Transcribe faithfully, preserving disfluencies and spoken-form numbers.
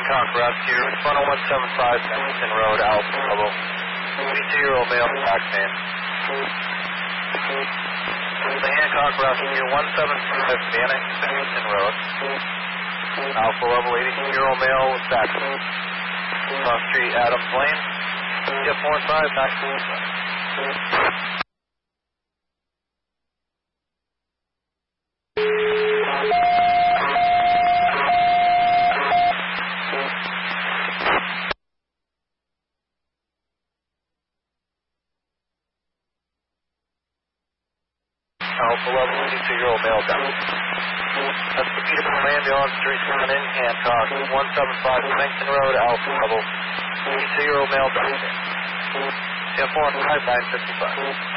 Hancock Rescue, funnel one seven five, Bennington Road, Alpha Bravo. twenty-two-year-old male taxman. The Hancock Rescue, one seven five, Bennington Road. Alpha level, eighty-two-year-old male with taxman. Cross Street, Adams Lane. Get four five, taxman. Alpha level, eighty-two-year-old male down. That's the beautiful ambulance, street coming in, Hancock, one seven five, Bennington Road, Alpha level, eighty-two-year-old male down. Get four five, nine fifty-five.